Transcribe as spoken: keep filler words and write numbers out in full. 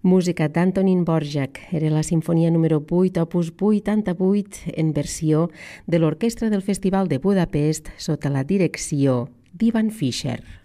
Música d'Antonín Dvořák, era la sinfonia número vuit, opus vuitanta-vuit, en versió de l'Orquestra del Festival de Budapest sota la direcció d'Ivan Fischer.